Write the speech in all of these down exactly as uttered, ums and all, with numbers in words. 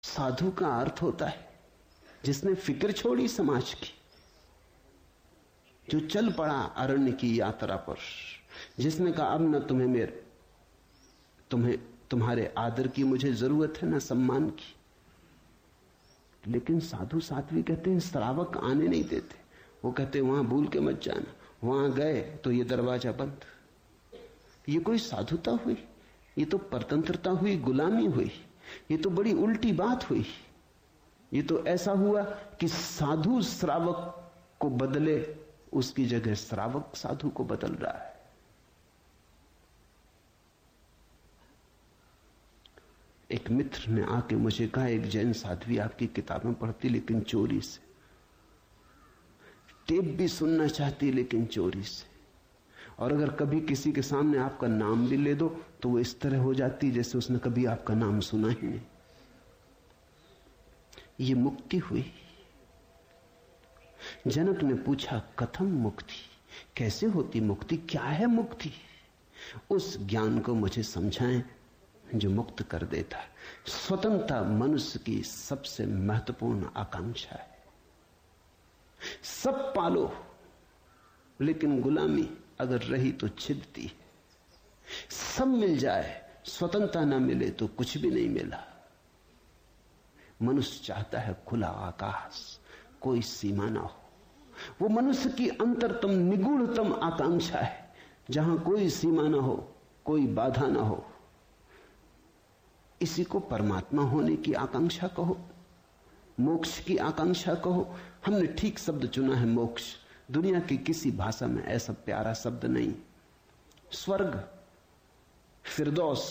साधु का अर्थ होता है जिसने फिक्र छोड़ी समाज की, जो चल पड़ा अरण्य की यात्रा पर, जिसने कहा अब न तुम्हें मेरे तुम्हें तुम्हारे आदर की मुझे जरूरत है, न सम्मान की। लेकिन साधु साध्वी कहते हैं श्रावक आने नहीं देते। वो कहते हैं वहां भूल के मत जाना, वहां गए तो ये दरवाजा बंद। ये कोई साधुता हुई? ये तो परतंत्रता हुई, गुलामी हुई। ये तो बड़ी उल्टी बात हुई। ये तो ऐसा हुआ कि साधु श्रावक को बदले, उसकी जगह श्रावक साधु को बदल रहा है। एक मित्र ने आके मुझे कहा, एक जैन साध्वी आपकी किताबें पढ़ती लेकिन चोरी से, टेप भी सुनना चाहती लेकिन चोरी से, और अगर कभी किसी के सामने आपका नाम भी ले दो तो वो इस तरह हो जाती जैसे उसने कभी आपका नाम सुना ही नहीं। ये मुक्ति हुई। जनक ने पूछा कथम मुक्ति, कैसे होती मुक्ति, क्या है मुक्ति? उस ज्ञान को मुझे समझाएं जो मुक्त कर देता है। स्वतंत्रता मनुष्य की सबसे महत्वपूर्ण आकांक्षा है। सब पालो लेकिन गुलामी अगर रही तो छिदती है। सब मिल जाए, स्वतंत्रता ना मिले तो कुछ भी नहीं मिला। मनुष्य चाहता है खुला आकाश, कोई सीमा ना हो। वो मनुष्य की अंतरतम निगूढ़तम आकांक्षा है, जहां कोई सीमा ना हो, कोई बाधा ना हो। इसी को परमात्मा होने की आकांक्षा कहो, मोक्ष की आकांक्षा कहो। हमने ठीक शब्द चुना है, मोक्ष। दुनिया की किसी भाषा में ऐसा प्यारा शब्द नहीं। स्वर्ग, फिरदौस,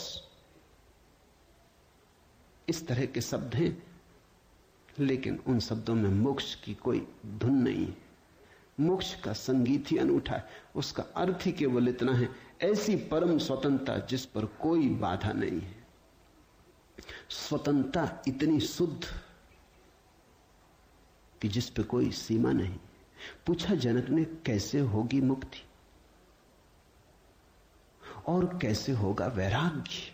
इस तरह के शब्द हैं, लेकिन उन शब्दों में मोक्ष की कोई धुन नहीं है। मोक्ष का संगीत ही अनूठा है। उसका अर्थ ही केवल इतना है, ऐसी परम स्वतंत्रता जिस पर कोई बाधा नहीं है। स्वतंत्रता इतनी शुद्ध कि जिस पे कोई सीमा नहीं। पूछा जनक ने कैसे होगी मुक्ति और कैसे होगा वैराग्य?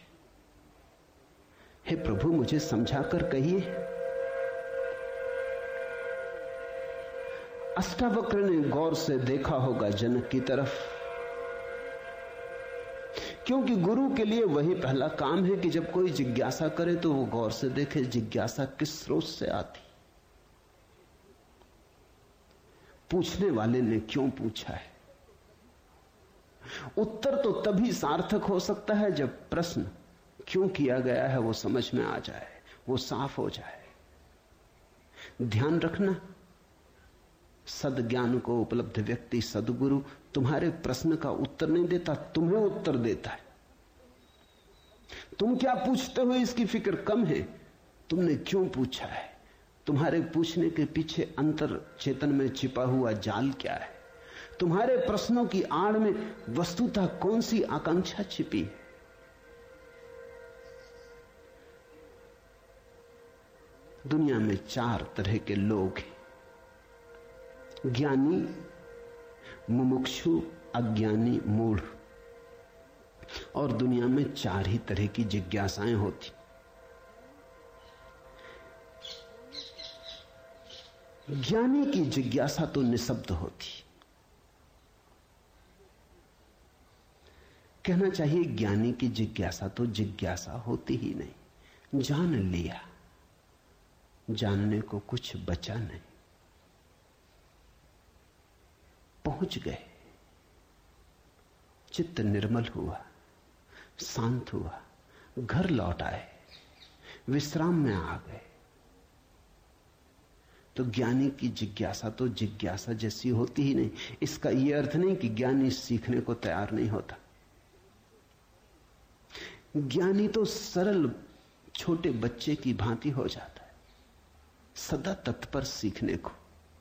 हे प्रभु मुझे समझाकर कहिए। अष्टावक्र ने गौर से देखा होगा जनक की तरफ, क्योंकि गुरु के लिए वही पहला काम है कि जब कोई जिज्ञासा करे तो वो गौर से देखे जिज्ञासा किस स्रोत से आती, पूछने वाले ने क्यों पूछा है। उत्तर तो तभी सार्थक हो सकता है जब प्रश्न क्यों किया गया है वो समझ में आ जाए, वो साफ हो जाए। ध्यान रखना, सद्ज्ञान को उपलब्ध व्यक्ति, सद्गुरु तुम्हारे प्रश्न का उत्तर नहीं देता, तुम्हें उत्तर देता है। तुम क्या पूछते हो इसकी फिक्र कम है, तुमने क्यों पूछा है। तुम्हारे पूछने के पीछे अंतर चेतन में छिपा हुआ जाल क्या है। तुम्हारे प्रश्नों की आड़ में वस्तुतः कौन सी आकांक्षा छिपी है। दुनिया में चार तरह के लोग हैं, ज्ञानी, मुमुक्षु, अज्ञानी, मूढ़। और दुनिया में चार ही तरह की जिज्ञासाएं होती। ज्ञानी की जिज्ञासा तो निशब्द होती, कहना चाहिए ज्ञानी की जिज्ञासा तो जिज्ञासा होती ही नहीं। जान लिया, जानने को कुछ बचा नहीं, पहुंच गए, चित्त निर्मल हुआ, शांत हुआ, घर लौट आए, विश्राम में आ गए। तो ज्ञानी की जिज्ञासा तो जिज्ञासा जैसी होती ही नहीं। इसका यह अर्थ नहीं कि ज्ञानी सीखने को तैयार नहीं होता। ज्ञानी तो सरल छोटे बच्चे की भांति हो जाता है, सदा तत्पर सीखने को।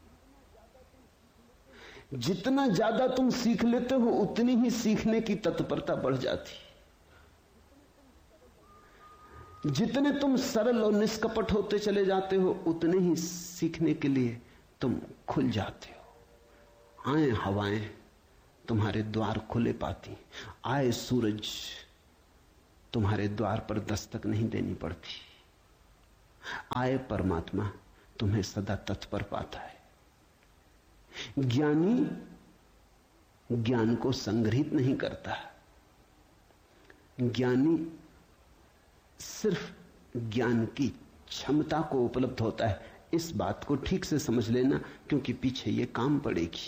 जितना ज्यादा तुम सीख लेते हो उतनी ही सीखने की तत्परता बढ़ जाती। जितने तुम सरल और निष्कपट होते चले जाते हो उतने ही सीखने के लिए तुम खुल जाते हो। आए हवाएं तुम्हारे द्वार खुले पाती, आए सूरज तुम्हारे द्वार पर दस्तक नहीं देनी पड़ती। आए परमात्मा तुम्हें सदा तत्पर पाता है। ज्ञानी ज्ञान को संग्रहित नहीं करता, ज्ञानी सिर्फ ज्ञान की क्षमता को उपलब्ध होता है। इस बात को ठीक से समझ लेना, क्योंकि पीछे ये काम पड़ेगी।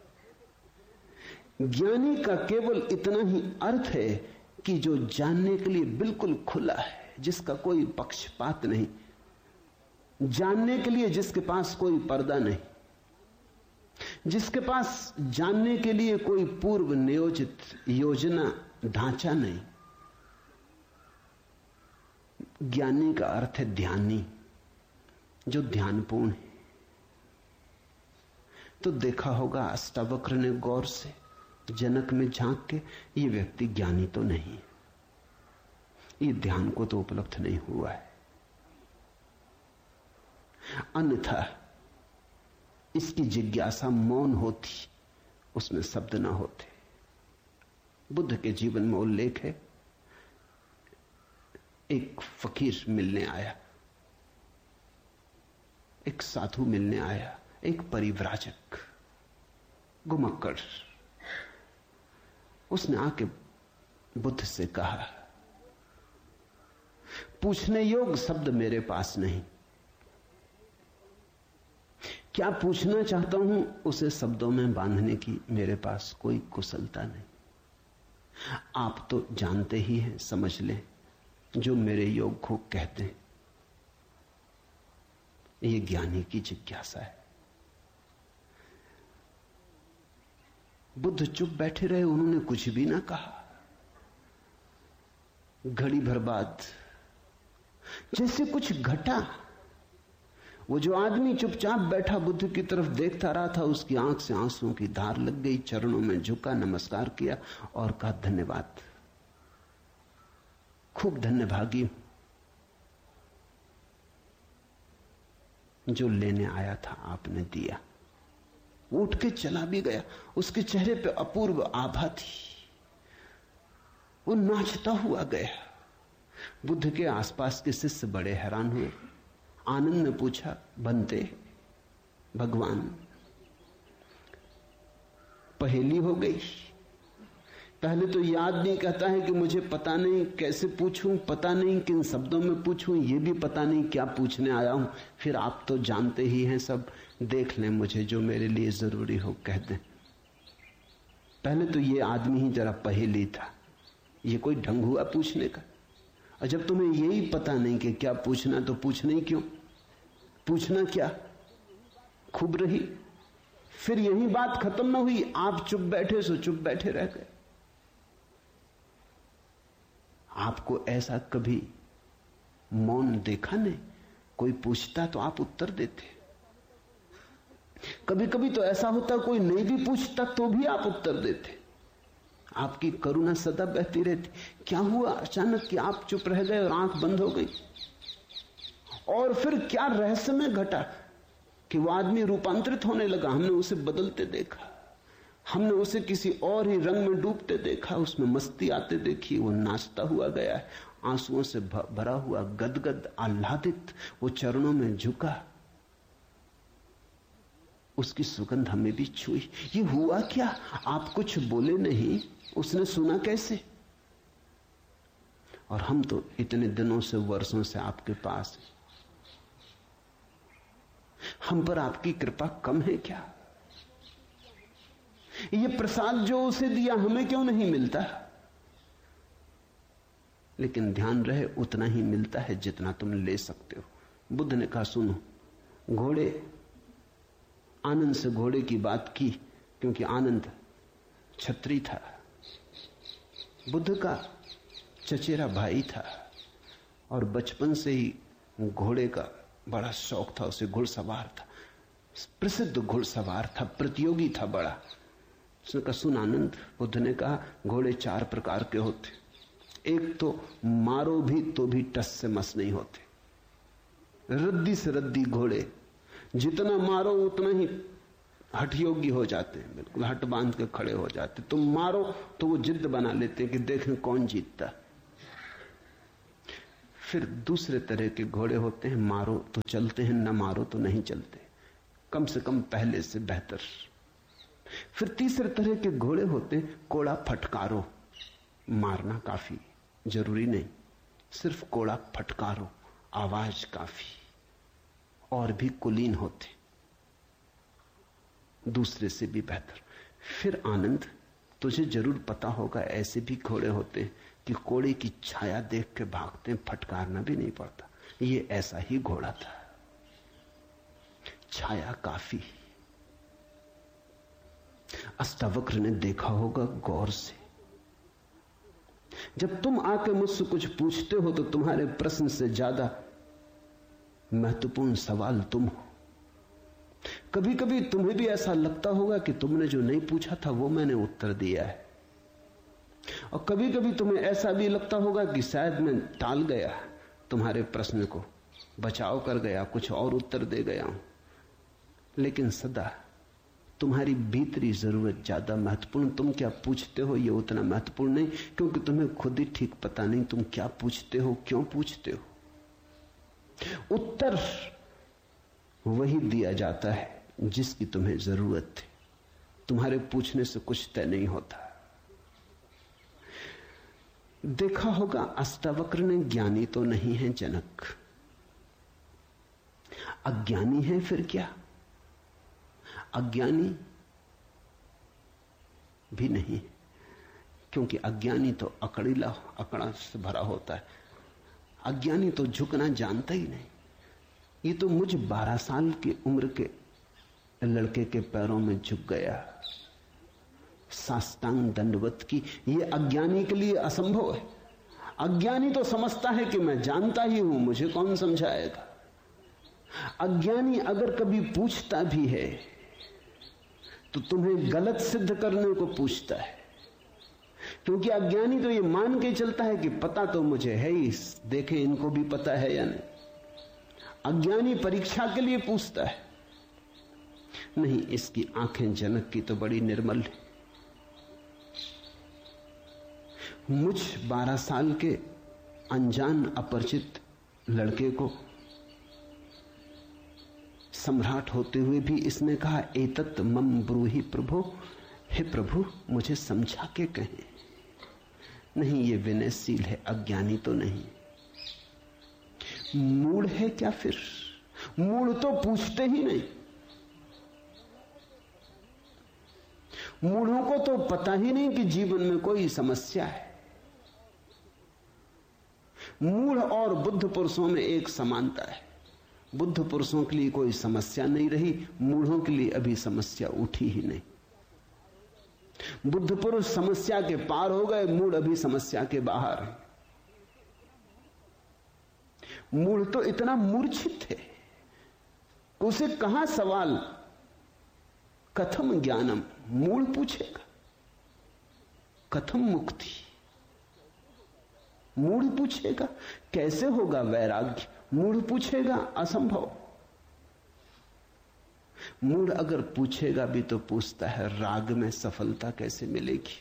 ज्ञानी का केवल इतना ही अर्थ है कि जो जानने के लिए बिल्कुल खुला है, जिसका कोई पक्षपात नहीं, जानने के लिए जिसके पास कोई पर्दा नहीं, जिसके पास जानने के लिए कोई पूर्व नियोजित योजना ढांचा नहीं। ज्ञानी का अर्थ है ध्यानी, जो ध्यानपूर्ण है। तो देखा होगा अष्टावक्र ने गौर से जनक में झांक के, ये व्यक्ति ज्ञानी तो नहीं, ये ध्यान को तो उपलब्ध नहीं हुआ है, अन्यथा इसकी जिज्ञासा मौन होती, उसमें शब्द ना होते। बुद्ध के जीवन में उल्लेख है, एक फकीर मिलने आया, एक साधु मिलने आया, एक परिव्राजक घुमक्कड़। उसने आके बुद्ध से कहा, पूछने योग्य शब्द मेरे पास नहीं, क्या पूछना चाहता हूं उसे शब्दों में बांधने की मेरे पास कोई कुशलता नहीं। आप तो जानते ही हैं, समझ लें, जो मेरे योग को कहते हैं, ये ज्ञानी की जिज्ञासा है। बुद्ध चुप बैठे रहे, उन्होंने कुछ भी ना कहा। घड़ी भर बाद जैसे कुछ घटा, वो जो आदमी चुपचाप बैठा बुद्ध की तरफ देखता रहा था, उसकी आंख से आंसुओं की धार लग गई, चरणों में झुका, नमस्कार किया और कहा, धन्यवाद, खूब धन्यभागी, जो लेने आया था आपने दिया। वो उठ के चला भी गया। उसके चेहरे पे अपूर्व आभा थी, वो नाचता हुआ गया। बुद्ध के आसपास के शिष्य बड़े हैरान हुए। आनंद ने पूछा, बनते भगवान, पहेली हो गई। पहले तो याद नहीं, कहता है कि मुझे पता नहीं कैसे पूछूं, पता नहीं किन शब्दों में पूछूं, ये भी पता नहीं क्या पूछने आया हूं। फिर आप तो जानते ही हैं सब, देख लें, मुझे जो मेरे लिए जरूरी हो कह दें। पहले तो ये आदमी ही जरा पहेली था, ये कोई ढंग हुआ पूछने का? और जब तुम्हें यही पता नहीं कि क्या पूछना, तो पूछना ही क्यों? पूछना क्या? खूब रही। फिर यही बात खत्म ना हुई, आप चुप बैठे सो चुप बैठे रह गए। आपको ऐसा कभी मौन देखा नहीं? कोई पूछता तो आप उत्तर देते। कभी कभी तो ऐसा होता, कोई नहीं भी पूछता तो भी आप उत्तर देते। आपकी करुणा सदा बहती रहती। क्या हुआ अचानक कि आप चुप रह गए और आंख बंद हो गई? और फिर क्या रहस्य में घटा कि वो आदमी रूपांतरित होने लगा? हमने उसे बदलते देखा, हमने उसे किसी और ही रंग में डूबते देखा, उसमें मस्ती आते देखी। वो नाचता हुआ गया है, आंसुओं से भरा हुआ, गदगद आह्लादित, वो चरणों में झुका, उसकी सुगंध हमें भी छुई। ये हुआ क्या? आप कुछ बोले नहीं, उसने सुना कैसे? और हम तो इतने दिनों से, वर्षों से आपके पास हैं, हम पर आपकी कृपा कम है क्या? ये प्रसाद जो उसे दिया हमें क्यों नहीं मिलता? लेकिन ध्यान रहे, उतना ही मिलता है जितना तुम ले सकते हो। बुद्ध ने कहा, सुनो, घोड़े, आनंद से घोड़े की बात की क्योंकि आनंद छत्री था, बुद्ध का चचेरा भाई था और बचपन से ही घोड़े का बड़ा शौक था, उसे घुड़सवार था, प्रसिद्ध घुड़सवार था, प्रतियोगी था बड़ा। उसने कहा, सुन आनंद, बुद्ध ने कहा, घोड़े चार प्रकार के होते। एक तो मारो भी तो भी टस से मस नहीं होते, रद्दी से रद्दी घोड़े, जितना मारो उतना ही हठ योगी हो जाते हैं, बिल्कुल हट बांध के खड़े हो जाते। तुम मारो तो वो जिद बना लेते हैं कि देखें कौन जीतता। फिर दूसरे तरह के घोड़े होते हैं, मारो तो चलते हैं, न मारो तो नहीं चलते, कम से कम पहले से बेहतर। फिर तीसरे तरह के घोड़े होते हैं, कोड़ा फटकारो, मारना काफी जरूरी नहीं, सिर्फ कोड़ा फटकारो, आवाज काफी। और भी कुलीन होते, दूसरे से भी बेहतर। फिर आनंद, तुझे जरूर पता होगा ऐसे भी घोड़े होते कि कोड़े की छाया देख के भागते, फटकारना भी नहीं पड़ता। ये ऐसा ही घोड़ा था, छाया काफी। अष्टावक्र ने देखा होगा गौर से। जब तुम आके मुझसे कुछ पूछते हो तो तुम्हारे प्रश्न से ज्यादा महत्वपूर्ण सवाल तुम हो। कभी कभी तुम्हें भी ऐसा लगता होगा कि तुमने जो नहीं पूछा था वो मैंने उत्तर दिया है, और कभी कभी तुम्हें ऐसा भी लगता होगा कि शायद मैं टाल गया तुम्हारे प्रश्न को, बचाव कर गया, कुछ और उत्तर दे गया हूं। लेकिन सदा तुम्हारी भीतरी जरूरत ज्यादा महत्वपूर्ण। तुम क्या पूछते हो ये उतना महत्वपूर्ण नहीं, क्योंकि तुम्हें खुद ही ठीक पता नहीं तुम क्या पूछते हो, क्यों पूछते हो। उत्तर वही दिया जाता है जिसकी तुम्हें जरूरत है। तुम्हारे पूछने से कुछ तय नहीं होता। देखा होगा अष्टावक्र ने ज्ञानी तो नहीं है जनक, अज्ञानी है फिर क्या? अज्ञानी भी नहीं, क्योंकि अज्ञानी तो अकड़ीला अकड़ा से भरा होता है। अज्ञानी तो झुकना जानता ही नहीं। ये तो मुझ बारह साल की उम्र के लड़के के पैरों में झुक गया, साष्टांग दंडवत की। ये अज्ञानी के लिए असंभव है। अज्ञानी तो समझता है कि मैं जानता ही हूं, मुझे कौन समझाएगा। अज्ञानी अगर कभी पूछता भी है तो तुम्हें गलत सिद्ध करने को पूछता है, क्योंकि अज्ञानी तो ये मान के चलता है कि पता तो मुझे है ही, देखें इनको भी पता है या नहीं। अज्ञानी परीक्षा के लिए पूछता है। नहीं, इसकी आंखें जनक की तो बड़ी निर्मल है। मुझ बारह साल के अनजान अपरिचित लड़के को सम्राट होते हुए भी इसने कहा, एतत् मम ब्रूहि प्रभो, हे प्रभु मुझे समझा के कहें। नहीं, ये विनयशील है, अज्ञानी तो नहीं। मूढ़ है क्या फिर? मूढ़ तो पूछते ही नहीं। मूढ़ों को तो पता ही नहीं कि जीवन में कोई समस्या है। मूढ़ और बुद्ध पुरुषों में एक समानता है। बुद्ध पुरुषों के लिए कोई समस्या नहीं रही, मूढ़ों के लिए अभी समस्या उठी ही नहीं। बुद्ध पुरुष समस्या के पार हो गए, मूढ़ अभी समस्या के बाहर है। मूढ़ तो इतना मूर्छित है, उसे कहां सवाल कथम ज्ञानम, मूढ़ पूछेगा कथम मुक्ति, मूढ़ पूछेगा कैसे होगा वैराग्य, मूढ़ पूछेगा असंभव। मूढ़ अगर पूछेगा भी तो पूछता है राग में सफलता कैसे मिलेगी।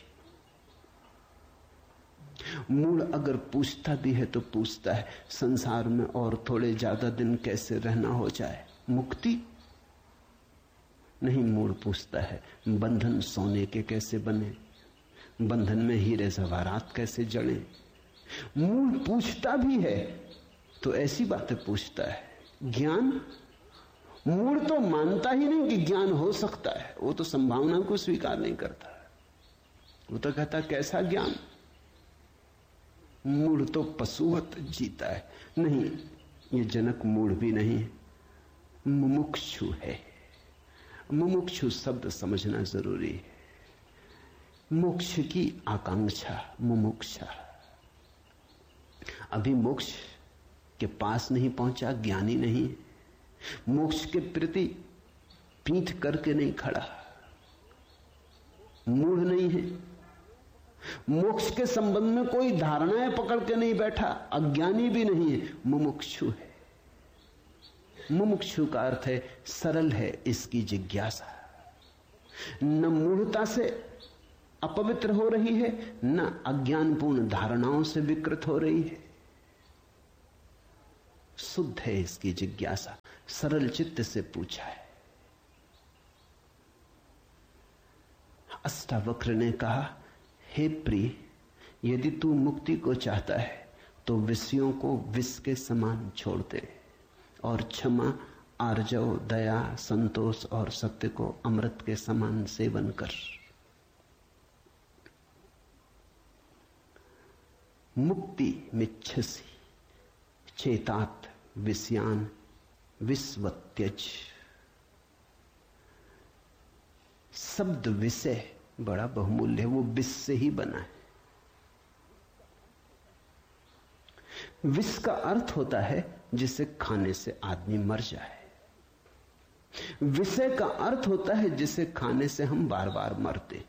मूढ़ अगर पूछता भी है तो पूछता है संसार में और थोड़े ज्यादा दिन कैसे रहना हो जाए, मुक्ति नहीं। मूढ़ पूछता है बंधन सोने के कैसे बने, बंधन में हीरे जवाहरात कैसे जड़े। मूढ़ पूछता भी है तो ऐसी बातें पूछता है। ज्ञान, मूढ़ तो मानता ही नहीं कि ज्ञान हो सकता है, वो तो संभावना को स्वीकार नहीं करता। वो तो कहता कैसा ज्ञान। मूढ़ तो पशुवत जीता है। नहीं, ये जनक मूढ़ भी नहीं है, मुमुक्षु है। मुमुक्षु शब्द समझना जरूरी है। मोक्ष की आकांक्षा, मुमुक्षा। अभी मोक्ष के पास नहीं पहुंचा, ज्ञानी नहीं है। मोक्ष के प्रति पीठ करके नहीं खड़ा, मूढ़ नहीं है। मोक्ष के संबंध में कोई धारणाएं पकड़ के नहीं बैठा, अज्ञानी भी नहीं है, मुमुक्षु है। मुमुक्षु का अर्थ है सरल है इसकी जिज्ञासा, न मूढ़ता से अपवित्र हो रही है, न अज्ञानपूर्ण धारणाओं से विकृत हो रही है। शुद्ध है इसकी जिज्ञासा, सरल चित्त से पूछा है। अष्टावक्र ने कहा, हे प्रिय, यदि तू मुक्ति को चाहता है तो विषयों को विष के समान छोड़ दे और क्षमा, आर्जव, दया, संतोष और सत्य को अमृत के समान सेवन कर। मुक्ति मिच्छसि चेतात विषयान विस्वत्यज। शब्द विषय बड़ा बहुमूल्य है, वो विष से ही बना है। विष का अर्थ होता है जिसे खाने से आदमी मर जाए। विषय का अर्थ होता है जिसे खाने से हम बार बार मरते,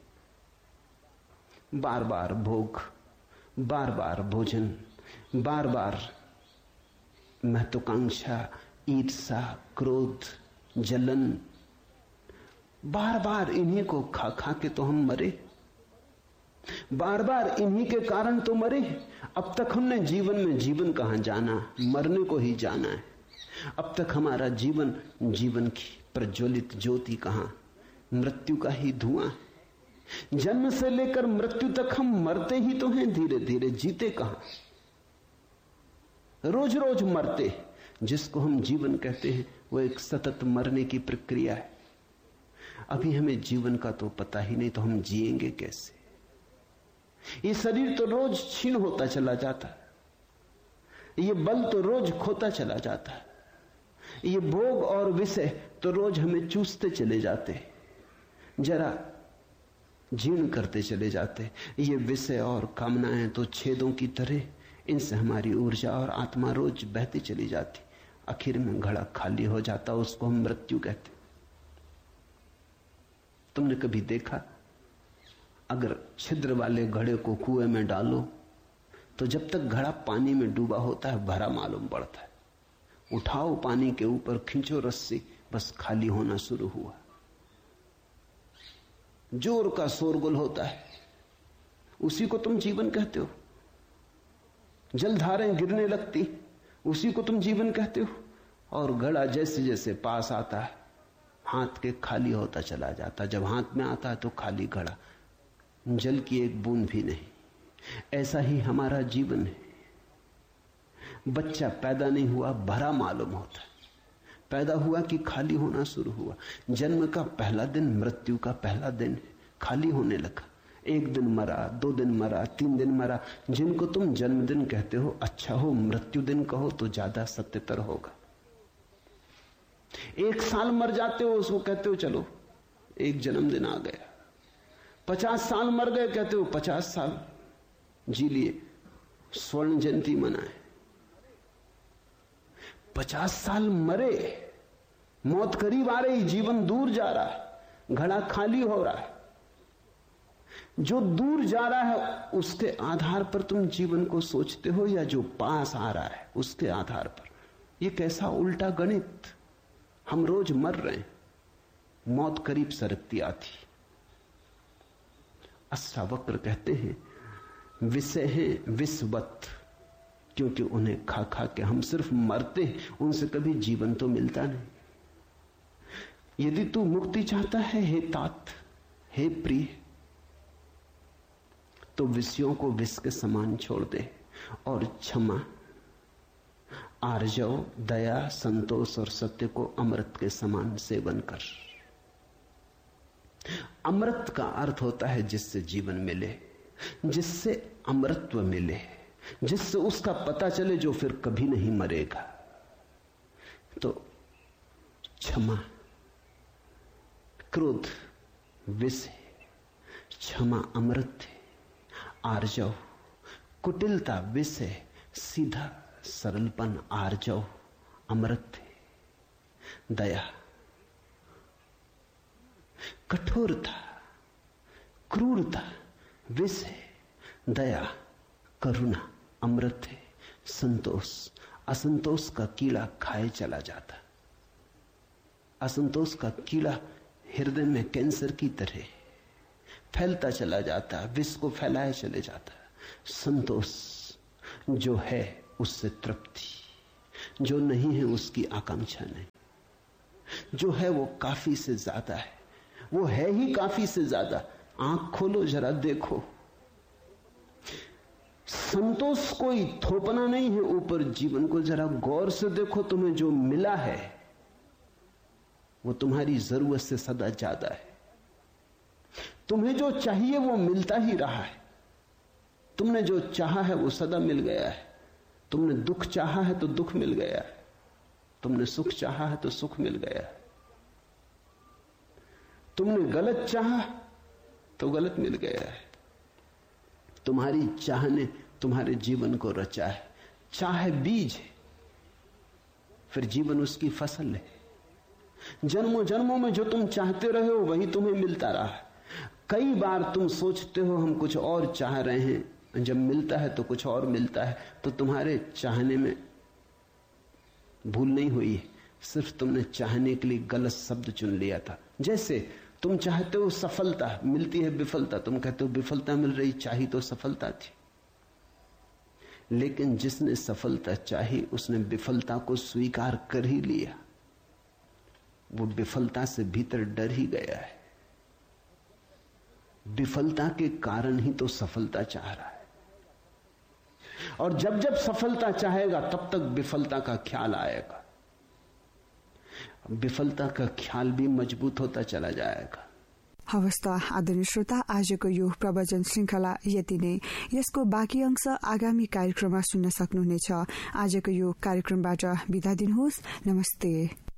बार बार भोग, बार बार भोजन, बार बार महत्वाकांक्षा, ईर्ष्या, क्रोध, जलन, बार बार इन्हीं को खा खा के तो हम मरे, बार बार इन्हीं के कारण तो मरे। अब तक हमने जीवन में जीवन कहां जाना, मरने को ही जाना है। अब तक हमारा जीवन, जीवन की प्रज्वलित ज्योति कहां, मृत्यु का ही धुआं है। जन्म से लेकर मृत्यु तक हम मरते ही तो हैं, धीरे धीरे, जीते कहां, रोज रोज मरते। जिसको हम जीवन कहते हैं वो एक सतत मरने की प्रक्रिया है। अभी हमें जीवन का तो पता ही नहीं, तो हम जिएंगे कैसे? ये शरीर तो रोज क्षीण होता चला जाता है, ये बल तो रोज खोता चला जाता है, ये भोग और विषय तो रोज हमें चूसते चले जाते, जरा जीर्ण करते चले जाते। ये विषय और कामनाएं तो छेदों की तरह, इनसे हमारी ऊर्जा और आत्मा रोज बहती चली जाती, आखिर में घड़ा खाली हो जाता, उसको हम मृत्यु कहते। तुमने कभी देखा, अगर छिद्र वाले घड़े को कुएं में डालो तो जब तक घड़ा पानी में डूबा होता है भरा मालूम पड़ता है। उठाओ पानी के ऊपर, खींचो रस्सी, बस खाली होना शुरू हुआ। जोर का शोरगुल होता है, उसी को तुम जीवन कहते हो। जलधारें गिरने लगती, उसी को तुम जीवन कहते हो। और घड़ा जैसे जैसे पास आता है, हाथ के खाली होता चला जाता। जब हाथ में आता है तो खाली घड़ा, जल की एक बूंद भी नहीं। ऐसा ही हमारा जीवन है। बच्चा पैदा नहीं हुआ, भरा मालूम होता है, पैदा हुआ कि खाली होना शुरू हुआ। जन्म का पहला दिन मृत्यु का पहला दिन है, खाली होने लगा। एक दिन मरा, दो दिन मरा, तीन दिन मरा। जिनको तुम जन्मदिन कहते हो, अच्छा हो मृत्यु दिन कहो तो ज्यादा सत्यतर होगा। एक साल मर जाते हो, उसको कहते हो चलो एक जन्मदिन आ गया। पचास साल मर गए, कहते हो पचास साल जी लिए, स्वर्ण जयंती मनाए। पचास साल मरे, मौत करीब आ रही, जीवन दूर जा रहा है, घड़ा खाली हो रहा है। जो दूर जा रहा है उसके आधार पर तुम जीवन को सोचते हो, या जो पास आ रहा है उसके आधार पर? यह कैसा उल्टा गणित! हम रोज मर रहे हैं, मौत करीब सरकती आती। अष्टावक्र कहते हैं विषय है विषवत, क्योंकि उन्हें खा खा के हम सिर्फ मरते हैं, उनसे कभी जीवन तो मिलता नहीं। यदि तू मुक्ति चाहता है हे तात, हे प्रिय, तो विषयों को विष के समान छोड़ दे और क्षमा, आर्जव, दया, संतोष और सत्य को अमृत के समान सेवन कर। अमृत का अर्थ होता है जिससे जीवन मिले, जिससे अमृतत्व मिले, जिससे उसका पता चले जो फिर कभी नहीं मरेगा। तो क्षमा, क्रोध विष है, क्षमा अमृत है। आर्जव, कुटिलता विष है, सीधा सरलपन आर्जव अमृत है। दया, कठोरता, क्रूरता विष है, दया, करुणा अमृत है। संतोष, असंतोष का कीड़ा खाए चला जाता। असंतोष का कीड़ा हृदय में कैंसर की तरह फैलता चला जाता, विष को फैलाए चले जाता। संतोष जो है उससे तृप्ति, जो नहीं है उसकी आकांक्षा नहीं, जो है वो काफी से ज्यादा है, वो है ही काफी से ज्यादा। आंख खोलो जरा देखो, संतोष कोई थोपना नहीं है ऊपर, जीवन को जरा गौर से देखो। तुम्हें जो मिला है वो तुम्हारी जरूरत से सदा ज्यादा है। तुम्हें जो चाहिए वो मिलता ही रहा है। तुमने जो चाहा है वो सदा मिल गया है। तुमने दुख चाहा है तो दुख मिल गया है, तुमने सुख चाहा है तो सुख मिल गया है, तुमने गलत चाहा तो गलत मिल गया है। तुम्हारी चाह ने तुम्हारे जीवन को रचा है। चाह बीज है, फिर जीवन उसकी फसल है। जन्मों जन्मों में जो तुम चाहते रहे हो वही तुम्हें मिलता रहा है। कई बार तुम सोचते हो हम कुछ और चाह रहे हैं, जब मिलता है तो कुछ और मिलता है। तो तुम्हारे चाहने में भूल नहीं हुई है, सिर्फ तुमने चाहने के लिए गलत शब्द चुन लिया था। जैसे तुम चाहते हो सफलता, मिलती है विफलता, तुम कहते हो विफलता मिल रही, चाही तो सफलता थी। लेकिन जिसने सफलता चाही उसने विफलता को स्वीकार कर ही लिया। वो विफलता से भीतर डर ही गया है। विफलता के कारण ही तो सफलता चाह रहा है, और जब जब सफलता चाहेगा तब तक विफलता का ख्याल आएगा। विफलता का ख्याल भी मजबूत होता चला जाएगा। हवस् त आदरणीय श्रोता, आजको यो प्रवचन श्रृंखला यति नै। यसको बाँकी अंश आगामी कार्यक्रममा सुन्न सक्नुहुनेछ। आजको यो कार्यक्रमबाट बिदा दिनुहोस्। नमस्ते।